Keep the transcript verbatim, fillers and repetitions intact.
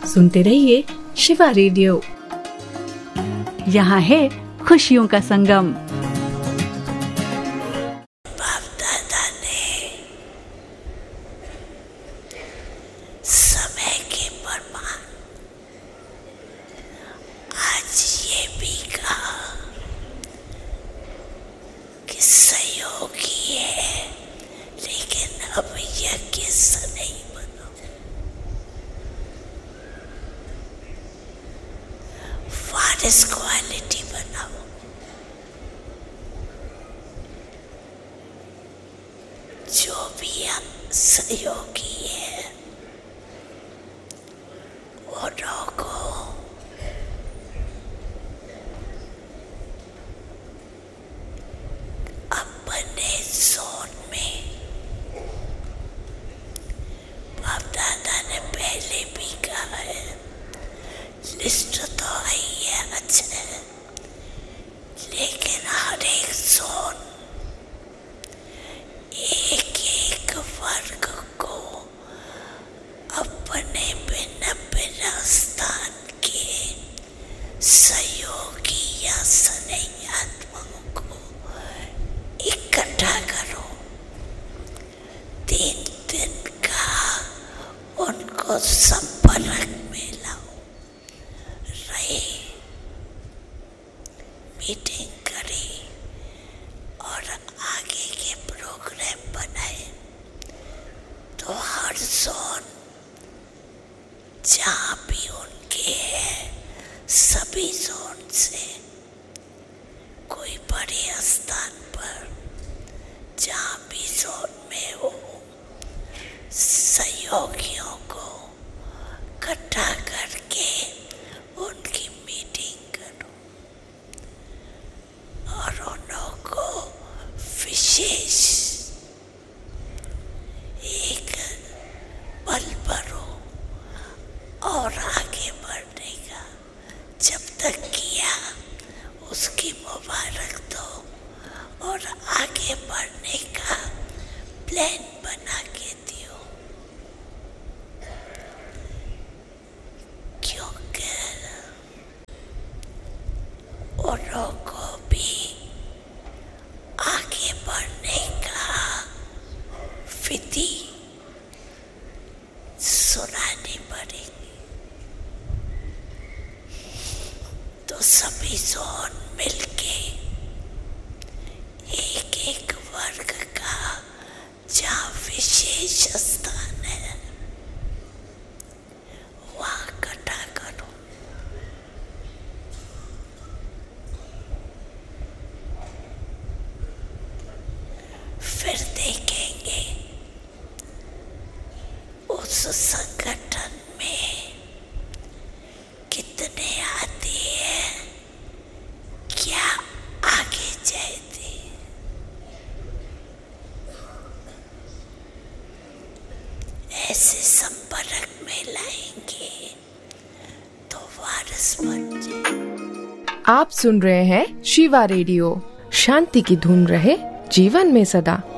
सुनते रहिए शिवा रेडियो। यहाँ है खुशियों का संगम। बाप दादा ने समय के प्रमाण आज ये भी कहा कि सहयोगी है, लेकिन अब यज्ञ से नहीं बनो। वारिस क्वालिटी बनाओ। जो भी सहयोगी है औरों को अपने जोन में, बाप दादा ने पहले भी कहा है, लिस्ट तो आई है अच्छा है, लेकिन हर एक जोन एक एक वर्ग को अपने भिन्न भिन्न स्थान के सहयोगी या स्नेहात्माओं को इकट्ठा करो। तीन दिन का उनको संपर्क में लाओ, रहे, मीटिंग करी और आगे के प्रोग्राम बनाए। तो हर जोन जहाँ भी उनके है, सभी जोन से कोई बड़े स्थान पर जहाँ भी जोन में हो, सहयोगियों को इकट्ठा करके उनकी मीटिंग करो और उन्हों को विशेष एक बल भरो और आगे बढ़ने का। जब तक किया उसकी मुबारक दो और आगे बढ़ने का प्लान बना के दियो, क्योंकि औरों को भी आगे बढ़ने का विधि सुनानी पड़ेगी। तो सभी जोन मिलके एक एक वर्ग का जहाँ विशेष स्थान है वहाँ इकट्ठा करो। फिर देखेंगे उस संगठन में कितने आते हैं, क्या आगे जाते। ऐसे संपर्क में लाएंगे तो वारिस बन जाए। आप सुन रहे हैं शिवा रेडियो। शांति की धुन रहे जीवन में सदा।